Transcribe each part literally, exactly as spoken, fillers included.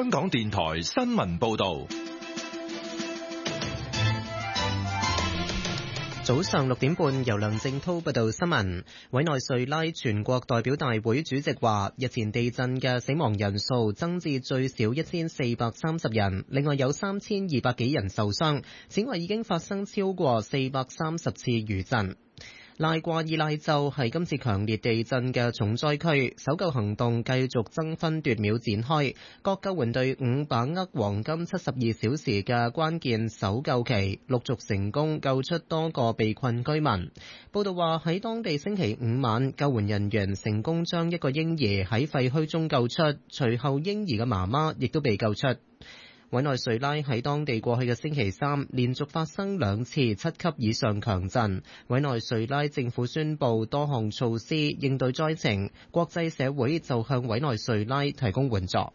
香港電台新聞報道。 早上六點半，由梁正滔報道新聞。委內瑞拉全國代表大會主席話，日前地震嘅死亡人數增至最少一千四百三十人，另外有三千二百幾人受傷。此外，已經發生超過四百三十次餘震。拉瓜伊拉州係今次強烈地震嘅重災區，搜救行動繼續爭分奪秒展開，各救援隊伍把握黃金七十二小時嘅關鍵搜救期，陸續成功救出多個被困居民。報道話喺當地星期五晚，救援人員成功將一個嬰兒喺廢墟中救出，隨後嬰兒嘅媽媽亦都被救出。委內瑞拉喺當地過去嘅星期三連續發生兩次七級以上強震，委內瑞拉政府宣布多項措施應對災情，國際社會就向委內瑞拉提供援助。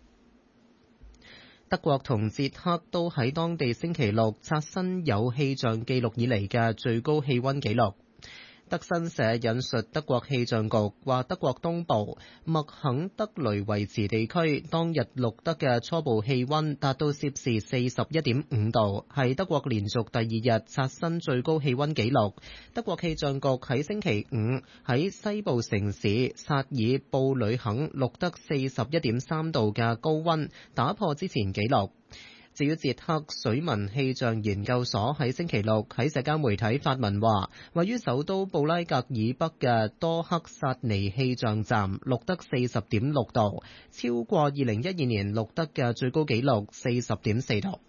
德國同捷克都喺當地星期六刷新有氣象記錄以嚟嘅最高氣溫紀錄。德新社引述德國氣象局話，德國東部麥肯德雷維茨地區當日錄得嘅初步氣溫達到攝氏四十一點五度，係德國連續第二日刷新最高氣溫紀錄。德國氣象局喺星期五喺西部城市薩爾布呂肯錄得四十一點三度嘅高溫，打破之前紀錄。至於捷克水文氣象研究所喺星期六喺社交媒體發文話，位於首都布拉格以北嘅多克薩尼氣象站錄得四十點六度，超過二零一二年錄得嘅最高紀錄四十點四度。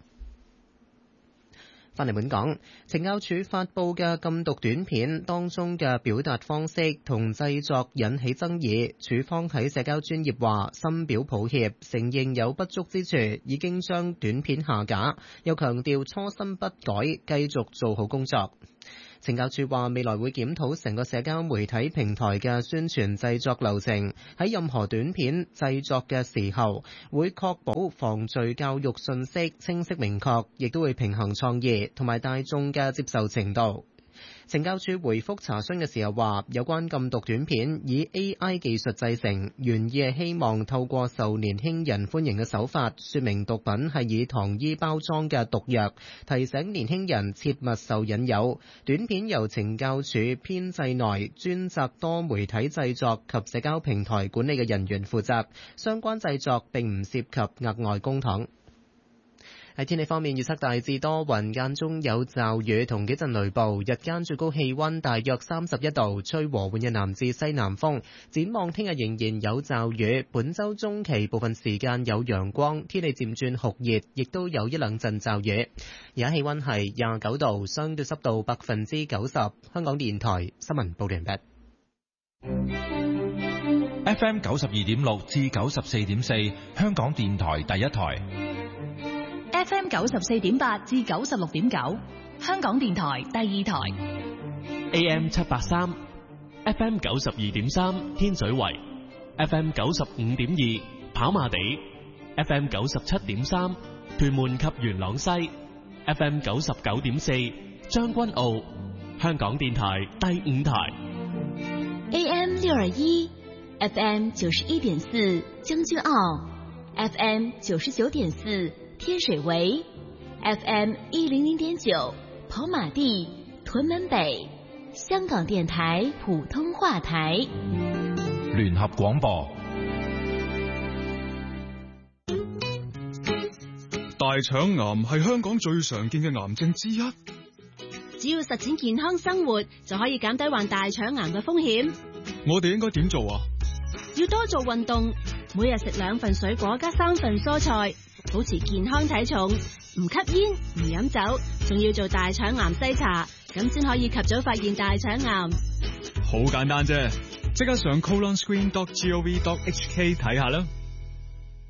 翻嚟本港，懲教署發布嘅禁毒短片當中嘅表達方式同製作引起爭議，署方喺社交專頁話深表抱歉，承認有不足之處，已經將短片下架，又強調初心不改，繼續做好工作。懲教署話未來會檢討成個社交媒體平台嘅宣傳製作流程，喺任何短片製作嘅時候，會確保防罪教育信息清晰明確，亦都會平衡創意同埋大眾嘅接受程度。懲教署回覆查詢嘅時候話，有關禁毒短片以 A I 技術製成，原意係希望透過受年輕人歡迎嘅手法，說明毒品係以糖衣包裝嘅毒藥，提醒年輕人切勿受引誘。短片由懲教署編製內專責多媒體製作及社交平台管理嘅人員負責，相關製作並唔涉及額外公帑。喺天氣方面，預測大致多雲，間中有驟雨同幾陣雷暴，日間最高氣溫大約三十一度，吹和緩嘅南至西南風。展望聽日仍然有驟雨，本週中期部分時間有陽光，天氣漸轉酷熱，亦都有一兩陣驟雨。而家氣溫係廿九度，相對濕度百分之九十。香港電台新聞報完畢。 F M 九十二點六至九十四點四，香港電台第一台。 F M 九十四點八至九十六點九，香港電台第二台。 A M 七八三 ，F M 九十二點三天水圍 ，F M 九十五點二跑馬地 ，F M 九十七點三屯門及元朗西 ，F M 九十九點四將軍澳，香港電台第五台。 A M 六二一 ，F M 九十一點四將軍澳 ，F M 九十九點四。天水圍 F M 一零零點九跑馬地屯門北，香港電台普通話台聯合廣播。 大腸癌係香港最常見嘅癌症之一， 只要實踐健康生活就可以減低患大腸癌嘅風險。 我哋應該點做啊？ 要多做運動，每日食兩份水果加三份蔬菜，保持健康體重，唔吸煙唔飲酒，仲要做大腸癌篩查，咁先可以及早發現大腸癌。 好簡單啫，即刻上 colon screen dot gov dot h k 睇下啦。